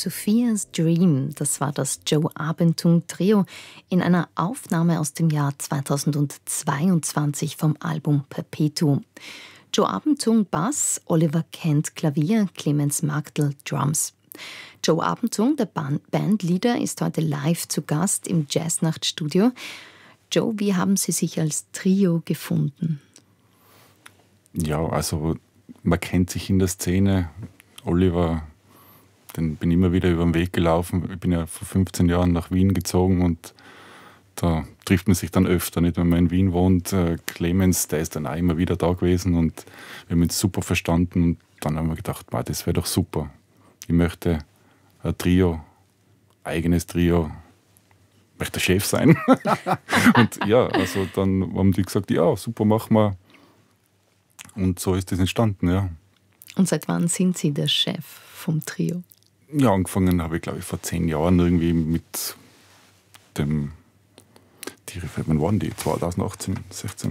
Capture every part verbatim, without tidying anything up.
Sophia's Dream, das war das Joe Abentung Trio in einer Aufnahme aus dem Jahr zweitausendzweiundzwanzig vom Album Perpetuum. Joe Abentung Bass, Oliver Kent Klavier, Clemens Magdl Drums. Joe Abentung, der Bandleader, ist heute live zu Gast im Jazznachtstudio. Joe, wie haben Sie sich als Trio gefunden? Ja, also man kennt sich in der Szene. Oliver, den bin ich immer wieder über den Weg gelaufen. Ich bin ja vor fünfzehn Jahren nach Wien gezogen und da trifft man sich dann öfter, nicht, wenn man in Wien wohnt. Clemens, der ist dann auch immer wieder da gewesen und wir haben uns super verstanden. Und dann haben wir gedacht, wow, das wäre doch super. Ich möchte ein Trio, eigenes Trio, ich möchte der Chef sein. Und ja, also dann haben die gesagt, ja, super, machen wir. Und so ist das entstanden, ja. Und seit wann sind Sie der Chef vom Trio? Ja, angefangen habe ich, glaube ich, vor zehn Jahren irgendwie mit dem, die, wann waren die? zweitausendachtzehn, sechzehn.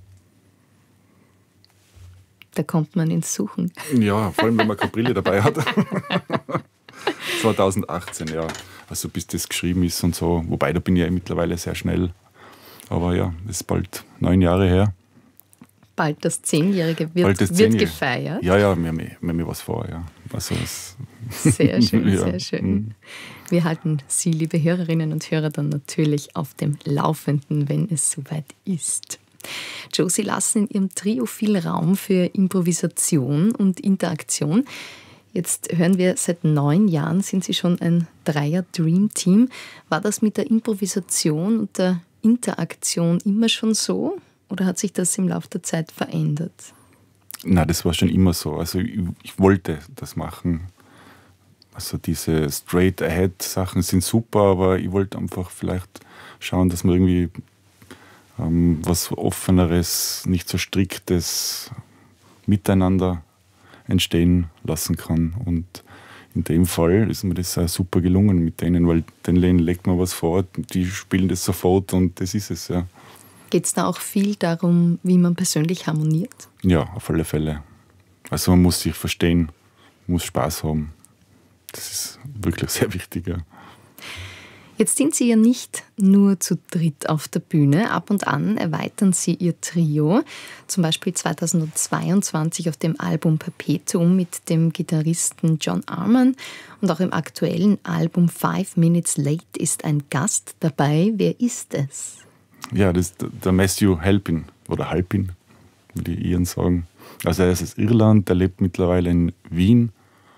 Da kommt man ins Suchen. Ja, vor allem, wenn man keine Brille dabei hat. zweitausendachtzehn, ja. Also bis das geschrieben ist und so. Wobei, da bin ich ja mittlerweile sehr schnell. Aber ja, das ist bald neun Jahre her. Bald das Zehnjährige wird, bald das wird Zehnjährige. gefeiert. Ja, ja, wir haben, wir haben was vor, ja. Also es sehr schön, ja. sehr schön. Wir halten Sie, liebe Hörerinnen und Hörer, dann natürlich auf dem Laufenden, wenn es soweit ist. Joe, Sie lassen in Ihrem Trio viel Raum für Improvisation und Interaktion. Jetzt hören wir, seit neun Jahren sind Sie schon ein Dreier-Dream-Team. War das mit der Improvisation und der Interaktion immer schon so? Oder hat sich das im Laufe der Zeit verändert? Nein, das war schon immer so. Also ich, ich wollte das machen. Also diese Straight-Ahead-Sachen sind super, aber ich wollte einfach vielleicht schauen, dass man irgendwie ähm, was Offeneres, nicht so Striktes miteinander entstehen lassen kann. Und in dem Fall ist mir das auch super gelungen mit denen, weil denen legt man was vor, die spielen das sofort und das ist es, ja. Geht es da auch viel darum, wie man persönlich harmoniert? Ja, auf alle Fälle. Also man muss sich verstehen, muss Spaß haben. Das ist wirklich sehr wichtig, ja. Jetzt sind Sie ja nicht nur zu dritt auf der Bühne. Ab und an erweitern Sie Ihr Trio. Zum Beispiel zweitausendzweiundzwanzig auf dem Album Perpetuum mit dem Gitarristen John Arman. Und auch im aktuellen Album Five Minutes Late ist ein Gast dabei. Wer ist es? Ja, das ist der Matthew Halpin, oder Halpin, wie die Iren sagen. Also er ist aus Irland, der lebt mittlerweile in Wien.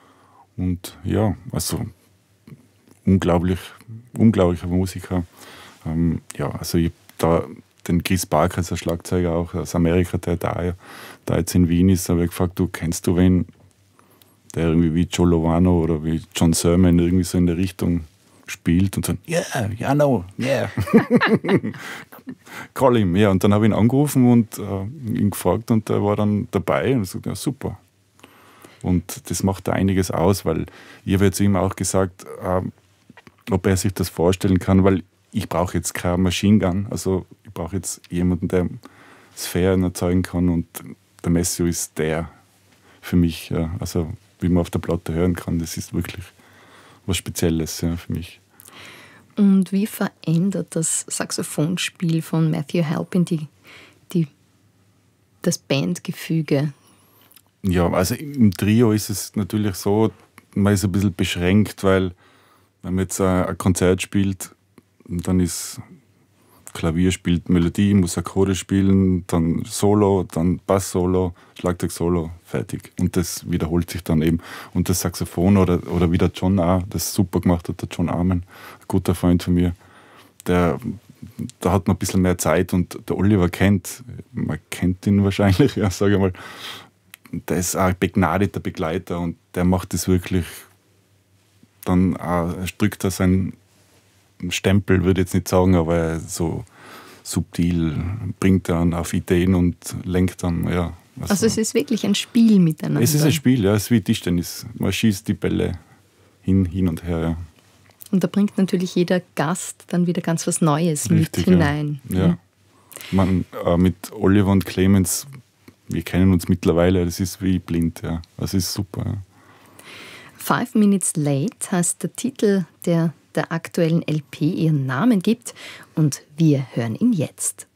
Und ja, also unglaublich, unglaublicher Musiker. Ähm, ja, also ich da den Chris Barker, als Schlagzeuger auch aus Amerika, der da, da jetzt in Wien ist, habe ich gefragt, du kennst du wen, der irgendwie wie Joe Lovano oder wie John Sermon irgendwie so in der Richtung spielt und so, yeah, yeah, no, yeah. Call him, ja. Und dann habe ich ihn angerufen und äh, ihn gefragt und er war dann dabei und ich sagte, ja, super. Und das macht da einiges aus, weil ich habe jetzt ihm auch gesagt, äh, ob er sich das vorstellen kann, weil ich brauche jetzt keine Machine Gun, also ich brauche jetzt jemanden, der Sphären erzeugen kann und der Matthew ist der für mich, ja. Also wie man auf der Platte hören kann, das ist wirklich was Spezielles, ja, für mich. Und wie verändert das Saxophonspiel von Matthew Halpin die, die, das Bandgefüge? Ja, also im Trio ist es natürlich so, man ist ein bisschen beschränkt, weil wenn man jetzt ein Konzert spielt, dann ist Klavier spielt Melodie, muss Akkorde spielen, dann Solo, dann Bass-Solo, Schlagzeug-Solo, fertig. Und das wiederholt sich dann eben. Und das Saxophon oder, oder wie der John auch, das super gemacht hat, der John Arman, ein guter Freund von mir, der, da hat man ein bisschen mehr Zeit und der Oliver kennt, man kennt ihn wahrscheinlich, ja, sage ich mal, der ist auch ein begnadeter Begleiter und der macht das wirklich, dann auch, er drückt da seinen Stempel, würde ich jetzt nicht sagen, aber so subtil bringt er dann auf Ideen und lenkt dann, ja. Also, also es ist wirklich ein Spiel miteinander? Es ist ein Spiel, ja, es ist wie Tischtennis. Man schießt die Bälle hin, hin und her, ja. Und da bringt natürlich jeder Gast dann wieder ganz was Neues Richtig, mit hinein. Ja. Ja. Man, äh, mit Oliver und Clemens, wir kennen uns mittlerweile, das ist wie blind, ja. Das ist super, ja. Five Minutes Late heißt der Titel, der der aktuellen L P ihren Namen gibt, und wir hören ihn jetzt.